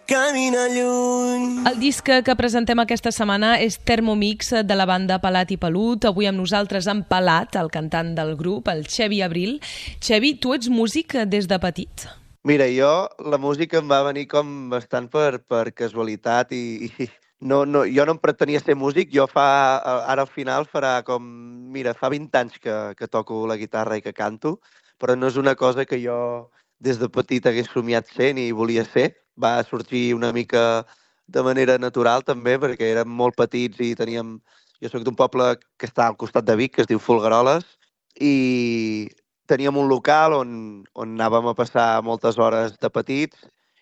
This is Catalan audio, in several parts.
camina lluny. El disc que presentem aquesta setmana és Thermomix, de la banda Pelat i Pelut. Avui amb nosaltres en Pelat, el cantant del grup, el Xevi Abril. Xevi, tu ets músic des de petit? Mira, la música em va venir com bastant per casualitat i jo no em pretenia ser músic. Ara al final fa 20 anys que toco la guitarra i que canto, però no és una cosa que jo des de petit hagués somiat ser ni volia ser. Va sorgir una mica de manera natural també, perquè érem molt petits i Jo soc d'un poble que està al costat de Vic, que es diu Folgueroles, i teníem un local on anàvem a passar moltes hores de petits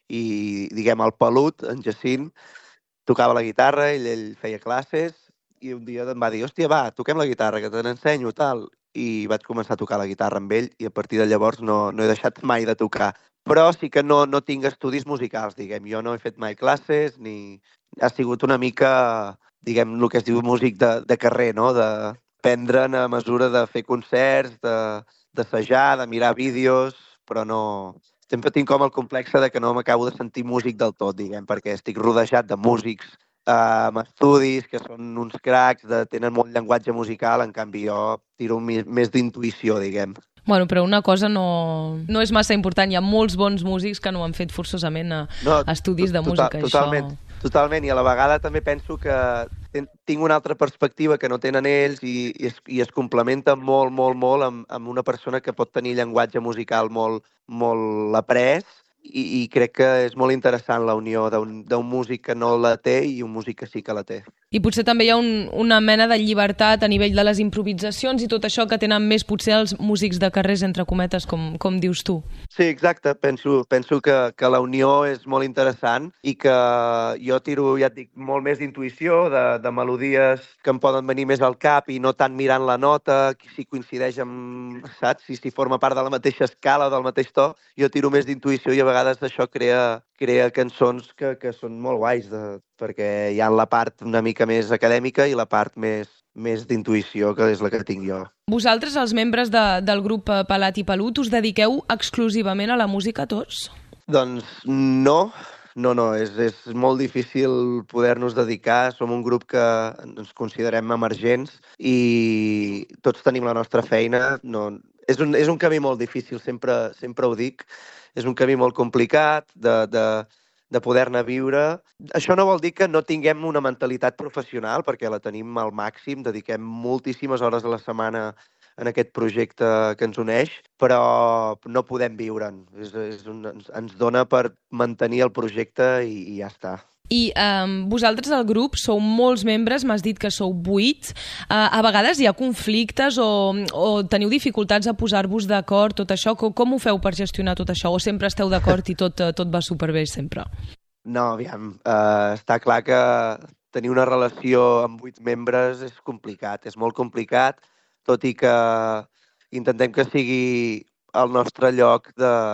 i, diguem, el Pelut, en Jacint, tocava la guitarra, ell feia classes i un dia em va dir, hòstia, va, toquem la guitarra, que te n'ensenyo, tal. I vaig començar a tocar la guitarra amb ell i a partir de llavors no he deixat mai de tocar. Però sí que no tinc estudis musicals, diguem. Jo no he fet mai classes ni... Ha sigut una mica, diguem, el que es diu músic de carrer, no? De prendre'n a mesura de fer concerts, d'assajar, de mirar vídeos, però no... Sempre tinc com el complex de que no m'acabo de sentir músic del tot, diguem, perquè estic rodejat de músics amb estudis, que són uns cracs, tenen molt llenguatge musical, en canvi jo tiro més d'intuïció, diguem. Bueno, però una cosa no és massa important. Hi ha molts bons músics que no han fet forçosament estudis de música. Totalment, i a la vegada també penso que tinc una altra perspectiva que no tenen ells i es complementa molt, molt, molt amb una persona que pot tenir llenguatge musical molt, molt après i crec que és molt interessant la unió d'un músic que no la té i un músic que sí que la té. I potser també hi ha una mena de llibertat a nivell de les improvisacions i tot això que tenen més potser els músics de carrers, entre cometes, com dius tu. Sí, exacte. Penso que la unió és molt interessant i que jo tiro, ja et dic, molt més d'intuïció, de melodies que em poden venir més al cap i no tant mirant la nota, si coincideix amb, saps? Si forma part de la mateixa escala o del mateix to, jo tiro més d'intuïció i a vegades això crea cançons que són molt guais, perquè hi ha la part una mica més acadèmica i la part més d'intuïció, que és la que tinc jo. Vosaltres, els membres del grup Pelat i Pelut, us dediqueu exclusivament a la música tots? Doncs no, és molt difícil poder-nos dedicar. Som un grup que ens considerem emergents i tots tenim la nostra feina. És un camí molt difícil, sempre ho dic. És un camí molt complicat de poder-ne viure. Això no vol dir que no tinguem una mentalitat professional, perquè la tenim al màxim, dediquem moltíssimes hores a la setmana en aquest projecte que ens uneix, però no podem viure'n. Ens dona per mantenir el projecte i ja està. I vosaltres, al grup, sou molts membres, m'has dit que sou 8. A vegades hi ha conflictes o teniu dificultats a posar-vos d'acord, tot això? Com ho feu per gestionar tot això? O sempre esteu d'acord i tot va superbé sempre? No, aviam, està clar que tenir una relació amb 8 membres és complicat, és molt complicat, tot i que intentem que sigui el nostre lloc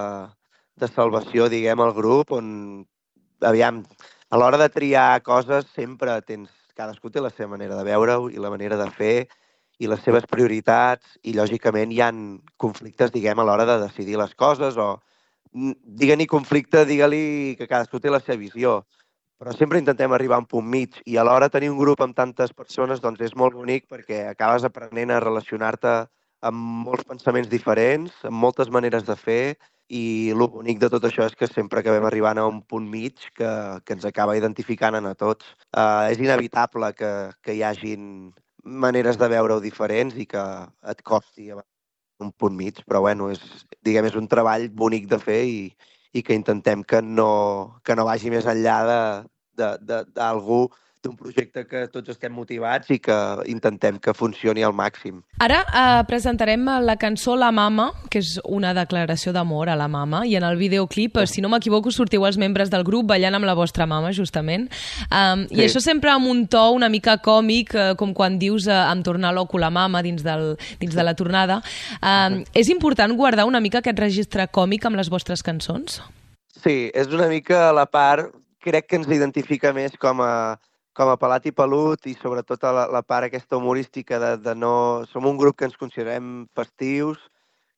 de salvació, diguem, al grup, on, aviam, a l'hora de triar coses sempre cadascú té la seva manera de veure-ho i la manera de fer i les seves prioritats i, lògicament, hi ha conflictes, diguem, a l'hora de decidir les coses o digue-n'hi conflicte, digue-li que cadascú té la seva visió. Però sempre intentem arribar a un punt mig i alhora tenir un grup amb tantes persones doncs és molt bonic perquè acabes aprenent a relacionar-te amb molts pensaments diferents, amb moltes maneres de fer i el bonic de tot això és que sempre acabem arribant a un punt mig que ens acaba identificant a tots. És inevitable que hi hagin maneres de veure-ho diferents i que et costi un punt mig, però bueno, és un treball bonic de fer i que intentem que no vagi més enllà d'algú, d'un projecte que tots estem motivats i que intentem que funcioni al màxim. Ara presentarem la cançó La Mama, que és una declaració d'amor a la mama, i en el videoclip, si no m'equivoco, sortiu els membres del grup ballant amb la vostra mama, justament. I això sempre amb un to una mica còmic, com quan dius em torna loco la mama dins de la tornada. És important guardar una mica aquest registre còmic amb les vostres cançons? Sí, és una mica la part, crec que ens identifica més com a Pelat i Pelut i sobretot la part aquesta humorística de no... Som un grup que ens considerem festius,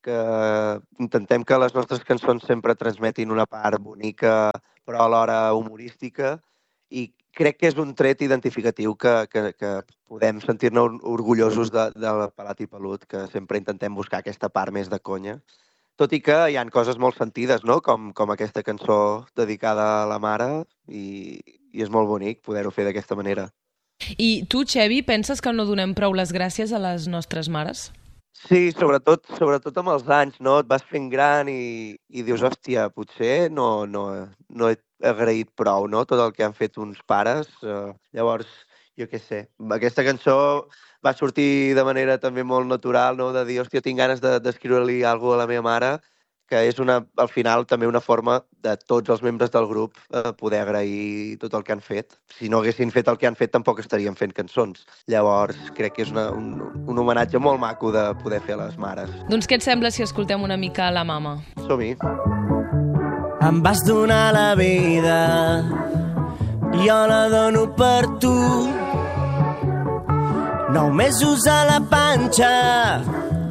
que intentem que les nostres cançons sempre transmetin una part bonica, però alhora humorística, i crec que és un tret identificatiu que podem sentir-ne orgullosos de Pelat i Pelut, que sempre intentem buscar aquesta part més de conya. Tot i que hi ha coses molt sentides, no? Com aquesta cançó dedicada a la mare, i és molt bonic poder-ho fer d'aquesta manera. I tu, Xevi, penses que no donem prou les gràcies a les nostres mares? Sí, sobretot amb els anys, no? Et vas fent gran i dius, hòstia, potser no he agraït prou, no? Tot el que han fet uns pares. Llavors, jo què sé, aquesta cançó va sortir de manera també molt natural, no? De dir, hòstia, tinc ganes d'escriure-li alguna cosa a la meva mare, que és al final també una forma de tots els membres del grup poder agrair tot el que han fet. Si no haguessin fet el que han fet, tampoc estaríem fent cançons. Llavors, crec que és un homenatge molt maco de poder fer a les mares. Doncs què et sembla si escoltem una mica la mama? Som-hi. Em vas donar la vida, jo la dono per tu. 9 mesos a la panxa,